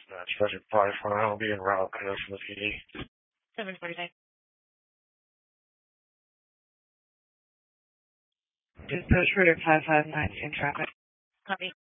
Dispatch 5 I'll be en route to the PD. 749. Dispatch for 559 in traffic. Copy.